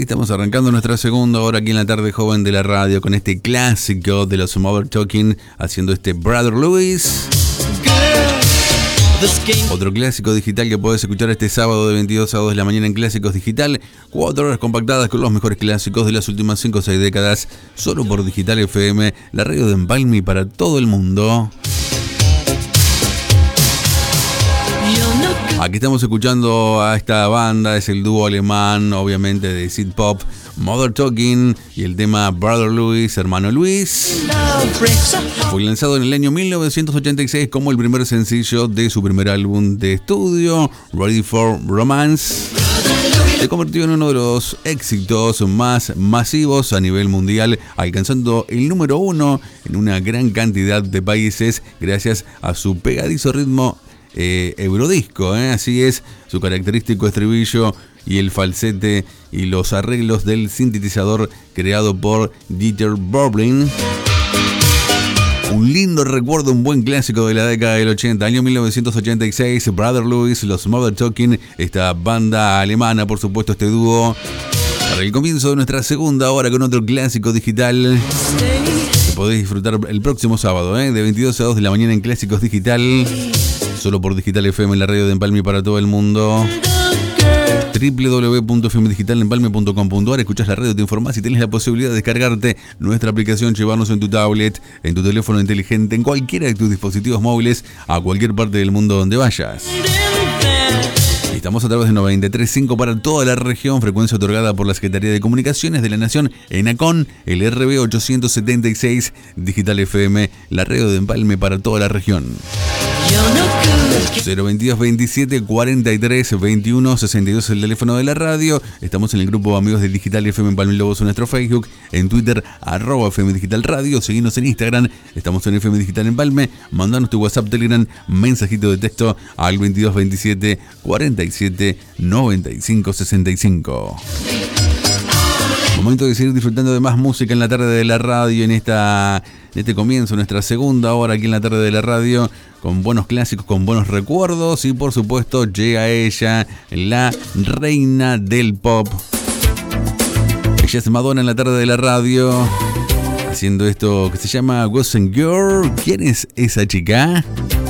estamos arrancando nuestra segunda hora aquí en la tarde joven de la radio con este clásico de los Mother Talking, haciendo este Brother Lewis. Otro clásico digital que podés escuchar este sábado de 22 a 2 de la mañana en Clásicos Digital. 4 horas compactadas con los mejores clásicos de las últimas 5 o 6 décadas, solo por Digital FM, la radio de Empalme para todo el mundo. Aquí estamos escuchando a esta banda, es el dúo alemán, obviamente de Synth Pop, Mother Talking, y el tema Brother Lewis, hermano Luis. Fue lanzado en el año 1986 como el primer sencillo de su primer álbum de estudio, Ready for Romance. Se convirtió en uno de los éxitos más masivos a nivel mundial, alcanzando el número 1 en una gran cantidad de países gracias a su pegadizo ritmo eurodisco, así es, su característico estribillo y el falsete y los arreglos del sintetizador creado por Dieter Bohlen. Un lindo recuerdo, un buen clásico de la década del 80, año 1986, Brother Lewis, los Mother Talking, esta banda alemana, por supuesto, este dúo. Para el comienzo de nuestra segunda hora con otro clásico digital que podéis disfrutar el próximo sábado, de 22 a 2 de la mañana en Clásicos Digital. Solo por Digital FM, en la radio de Empalme para todo el mundo. www.fmdigitalempalme.com.ar. Escuchás la radio, te informás y tenés la posibilidad de descargarte nuestra aplicación, llevarnos en tu tablet, en tu teléfono inteligente, en cualquiera de tus dispositivos móviles, a cualquier parte del mundo donde vayas. Estamos a través de 93.5 para toda la región, frecuencia otorgada por la Secretaría de Comunicaciones de la Nación, ENACON, el RB 876, Digital FM, la radio de Empalme para toda la región. 022 27 43 21 62 el teléfono de la radio. Estamos en el grupo Amigos del Digital FM Empalme Lobos en nuestro Facebook, en Twitter @FM Digital Radio, seguinos en Instagram, estamos en FM Digital Empalme, mandanos tu WhatsApp, Telegram, mensajito de texto al 22 27 47 95 65. Momento de seguir disfrutando de más música en la tarde de la radio, en este comienzo, nuestra segunda hora aquí en la tarde de la radio, con buenos clásicos, con buenos recuerdos, y por supuesto llega ella, la reina del pop. Ella es Madonna en la tarde de la radio, haciendo esto que se llama Gossip Girl. ¿Quién es esa chica?